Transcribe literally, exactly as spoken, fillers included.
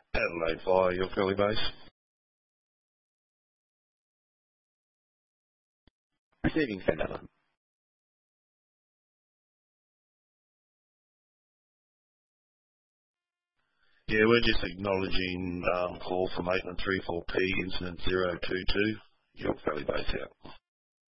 Adelaide Fire, York Valley Base. Receiving Centre. Yeah, we're just acknowledging um, call from eight one three four P, incident zero two two, York Valley Base out.